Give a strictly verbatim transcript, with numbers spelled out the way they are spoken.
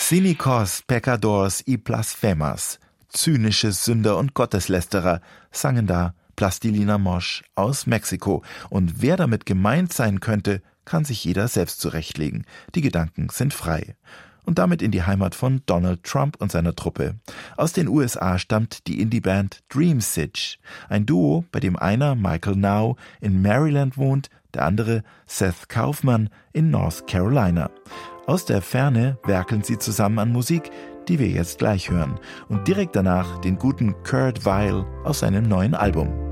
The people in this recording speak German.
Cynicos, Pecadors y Blasphemas, zynische Sünder und Gotteslästerer, sangen da Plastilina Mosh aus Mexiko. Und wer damit gemeint sein könnte, kann sich jeder selbst zurechtlegen. Die Gedanken sind frei. Und damit in die Heimat von Donald Trump und seiner Truppe. Aus den U S A stammt die Indie-Band Dreamsitch, ein Duo, bei dem einer, Michael Now, in Maryland wohnt, der andere, Seth Kaufman, in North Carolina. Aus der Ferne werkeln sie zusammen an Musik, die wir jetzt gleich hören. Und direkt danach den guten Kurt Weill aus seinem neuen Album.